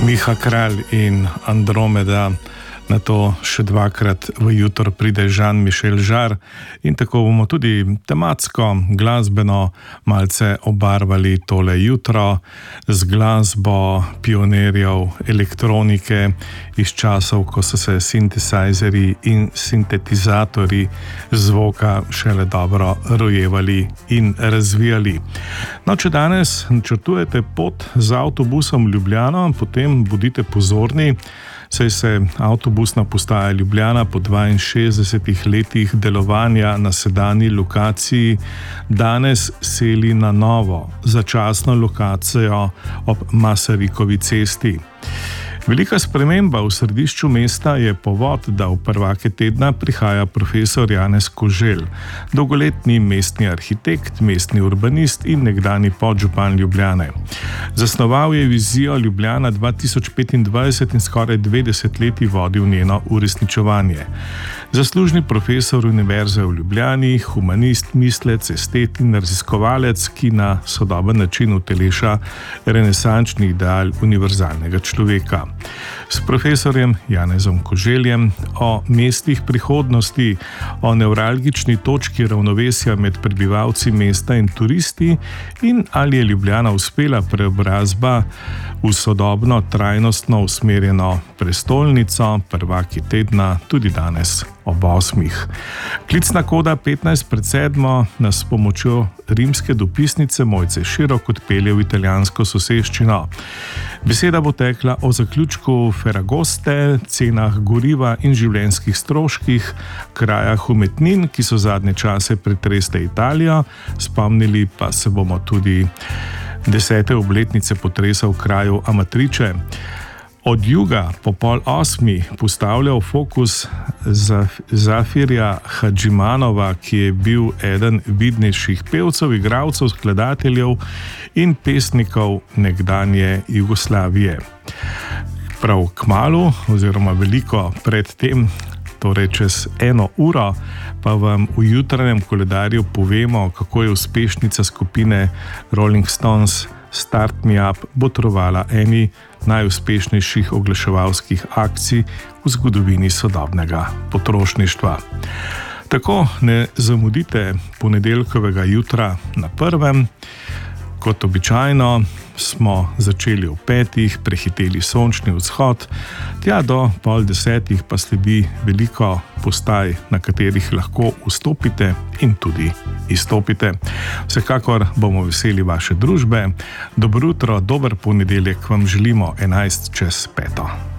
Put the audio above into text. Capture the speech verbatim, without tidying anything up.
Miha Kralj in Andromeda, na to še dvakrat v jutro pride Jean-Michel Jarre in tako bomo tudi tematsko, glasbeno malce obarvali tole jutro z glasbo pionirjev elektronike iz časov, ko so se sintesajzerji in sintetizatorji zvoka šele dobro rojevali in razvijali. No, če danes načrtujete pot z avtobusom v Ljubljano, potem bodite pozorni, saj se avtobusna postaja Ljubljana po dvainšestdesetih letih delovanja na sedanji lokaciji danes seli na novo, začasno lokacijo ob Masarikovi cesti. Velika sprememba v središču mesta je povod, da v prvake tedna prihaja profesor Janez Koželj, dolgoletni mestni arhitekt, mestni urbanist in nekdanji podžupan Ljubljane. Zasnoval je vizijo Ljubljana dva tisoč petindvajset in skoraj dve desetletji vodil njeno uresničevanje. Zaslužni profesor Univerze v Ljubljani, humanist, mislec, estet in raziskovalec, ki na sodoben način uteleša renesančni ideal univerzalnega človeka. S profesorjem Janezom Koželjem o mestih prihodnosti, o nevralgični točki ravnovesja med prebivalci mesta in turisti in ali je Ljubljana uspela preobrazba v sodobno, trajnostno usmerjeno prestolnico, prvaki tedna tudi danes ob osmih. Klicna koda petnajst pred sedmo nas s pomočjo rimske dopisnice Mojce Širok odpelje v italijansko soseščino. Beseda bo tekla o zaključku Ferragoste, cenah goriva in življenjskih stroških, krajah umetnin, ki so zadnje čase pretresle Italijo, spomnili pa se bomo tudi desete obletnice potresa v kraju Amatrice. Od juga po pol osmi postavlja v fokus Zafirja Hadžimanova, ki je bil eden vidnejših pevcev, igralcev, skladateljev in pesnikov nekdanje Jugoslavije. Prav kmalu, oziroma veliko pred tem, torej čez eno uro, pa vam v jutranjem koledarju povemo, kako je uspešnica skupine Rolling Stones Start Me Up botrovala eni najuspešnejših oglaševalskih akcij v zgodovini sodobnega potrošništva. Tako ne zamudite ponedeljkovega jutra na prvem. Kot običajno smo začeli ob petih, prehiteli sončni vzhod, tja do pol desetih pa sledi veliko postaj, na katerih lahko vstopite in tudi izstopite. Vsekakor bomo veseli vaše družbe. Dobro jutro, dober ponedeljek vam želimo enajst čez peto.